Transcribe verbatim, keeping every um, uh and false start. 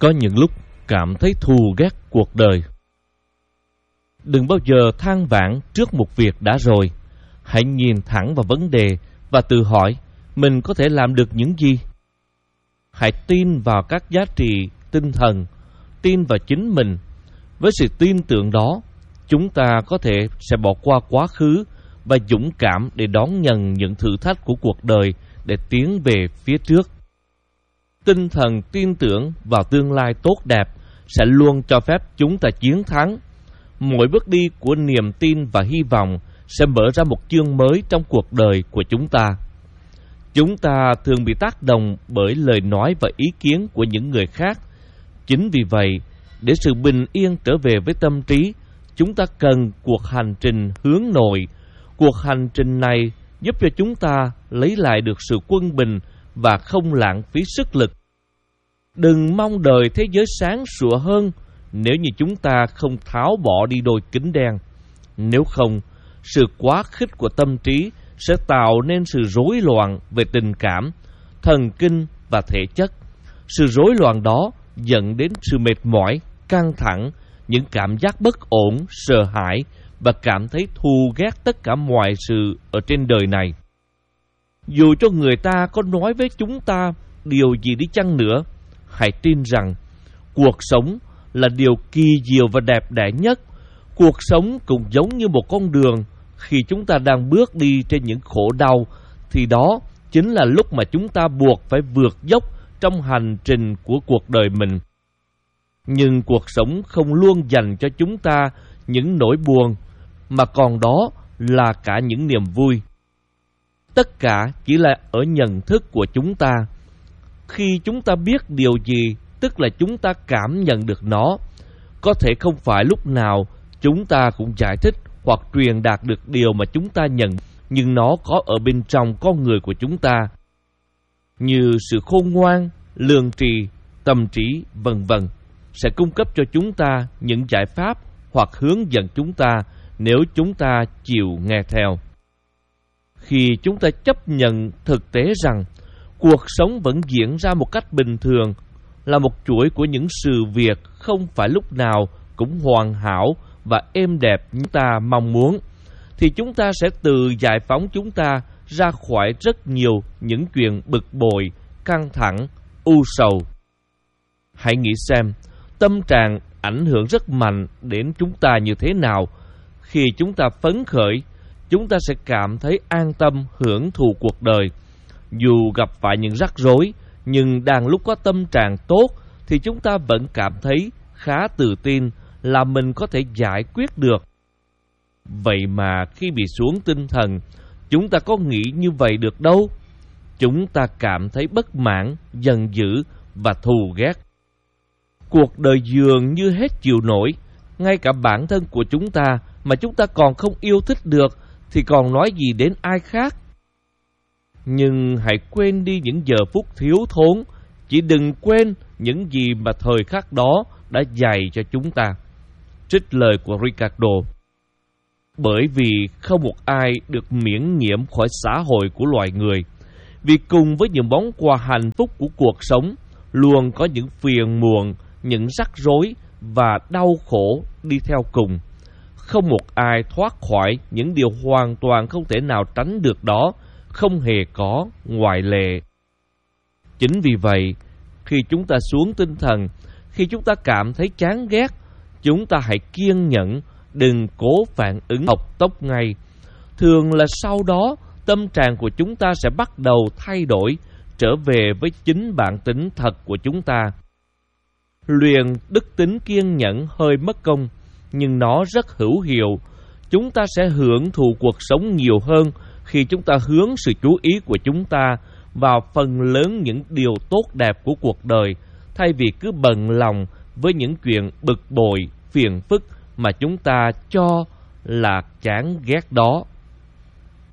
Có những lúc cảm thấy thù ghét cuộc đời. Đừng bao giờ than vãn trước một việc đã rồi. Hãy nhìn thẳng vào vấn đề và tự hỏi mình có thể làm được những gì. Hãy tin vào các giá trị tinh thần, tin vào chính mình. Với sự tin tưởng đó, chúng ta có thể sẽ bỏ qua quá khứ và dũng cảm để đón nhận những thử thách của cuộc đời để tiến về phía trước. Tinh thần tin tưởng vào tương lai tốt đẹp sẽ luôn cho phép chúng ta chiến thắng. Mỗi bước đi của niềm tin và hy vọng sẽ mở ra một chương mới trong cuộc đời của chúng ta. Chúng ta thường bị tác động bởi lời nói và ý kiến của những người khác. Chính vì vậy, để sự bình yên trở về với tâm trí, chúng ta cần cuộc hành trình hướng nội. Cuộc hành trình này giúp cho chúng ta lấy lại được sự quân bình và không lãng phí sức lực. Đừng mong đợi thế giới sáng sủa hơn nếu như chúng ta không tháo bỏ đi đôi kính đen. Nếu không, sự quá khích của tâm trí sẽ tạo nên sự rối loạn về tình cảm, thần kinh và thể chất. Sự rối loạn đó dẫn đến sự mệt mỏi, căng thẳng, những cảm giác bất ổn, sợ hãi và cảm thấy thù ghét tất cả mọi sự ở trên đời này. Dù cho người ta có nói với chúng ta điều gì đi chăng nữa, hãy tin rằng cuộc sống là điều kỳ diệu và đẹp đẽ nhất. Cuộc sống cũng giống như một con đường. Khi chúng ta đang bước đi trên những khổ đau, thì đó chính là lúc mà chúng ta buộc phải vượt dốc trong hành trình của cuộc đời mình. Nhưng cuộc sống không luôn dành cho chúng ta những nỗi buồn, mà còn đó là cả những niềm vui. Tất cả chỉ là ở nhận thức của chúng ta. Khi chúng ta biết điều gì, tức là chúng ta cảm nhận được nó. Có thể không phải lúc nào chúng ta cũng giải thích hoặc truyền đạt được điều mà chúng ta nhận, nhưng nó có ở bên trong con người của chúng ta, như sự khôn ngoan, lương trì, tâm trí, vân vân, sẽ cung cấp cho chúng ta những giải pháp hoặc hướng dẫn chúng ta nếu chúng ta chịu nghe theo. Khi chúng ta chấp nhận thực tế rằng cuộc sống vẫn diễn ra một cách bình thường, là một chuỗi của những sự việc không phải lúc nào cũng hoàn hảo và êm đẹp như ta mong muốn, thì chúng ta sẽ tự giải phóng chúng ta ra khỏi rất nhiều những chuyện bực bội, căng thẳng, u sầu. Hãy nghĩ xem, tâm trạng ảnh hưởng rất mạnh đến chúng ta như thế nào. Khi chúng ta phấn khởi, chúng ta sẽ cảm thấy an tâm hưởng thụ cuộc đời. Dù gặp phải những rắc rối, nhưng đang lúc có tâm trạng tốt, thì chúng ta vẫn cảm thấy khá tự tin là mình có thể giải quyết được. Vậy mà khi bị xuống tinh thần, chúng ta có nghĩ như vậy được đâu. Chúng ta cảm thấy bất mãn, giận dữ và thù ghét. Cuộc đời dường như hết chịu nổi. Ngay cả bản thân của chúng ta mà chúng ta còn không yêu thích được, thì còn nói gì đến ai khác. Nhưng hãy quên đi những giờ phút thiếu thốn. Chỉ đừng quên những gì mà thời khắc đó đã dạy cho chúng ta. Trích lời của Ricardo. Bởi vì không một ai được miễn nhiễm khỏi xã hội của loài người. Vì cùng với những món quà hạnh phúc của cuộc sống, luôn có những phiền muộn, những rắc rối và đau khổ đi theo cùng. Không một ai thoát khỏi những điều hoàn toàn không thể nào tránh được đó, không hề có ngoại lệ. Chính vì vậy, khi chúng ta xuống tinh thần, khi chúng ta cảm thấy chán ghét, chúng ta hãy kiên nhẫn, đừng cố phản ứng học tốc ngay. Thường là sau đó, tâm trạng của chúng ta sẽ bắt đầu thay đổi, trở về với chính bản tính thật của chúng ta. Luyện đức tính kiên nhẫn hơi mất công, nhưng nó rất hữu hiệu. Chúng ta sẽ hưởng thụ cuộc sống nhiều hơn khi chúng ta hướng sự chú ý của chúng ta vào phần lớn những điều tốt đẹp của cuộc đời, thay vì cứ bận lòng với những chuyện bực bội, phiền phức mà chúng ta cho là chán ghét đó.